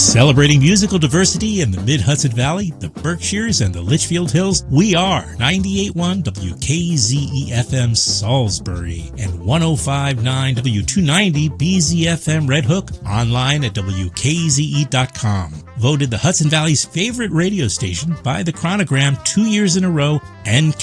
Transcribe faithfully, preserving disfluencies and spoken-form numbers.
Celebrating musical diversity in the Mid-Hudson Valley, the Berkshires, and the Litchfield Hills, we are ninety-eight point one W K Z E F M Salisbury and one oh five point nine W two ninety B Z F M Red Hook, online at W K Z E dot com. Voted the Hudson Valley's favorite radio station by the Chronogram two years in a row and